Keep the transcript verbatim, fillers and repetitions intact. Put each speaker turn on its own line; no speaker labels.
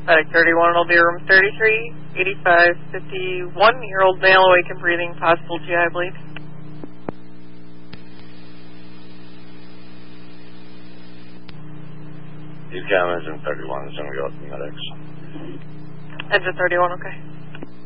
Medic thirty-one will be room thirty-three, eighty-five, fifty-one-year-old male awake and breathing, possible G I bleed.
These cameras in thirty-one is going to go with the medics.
Engine thirty-one, okay.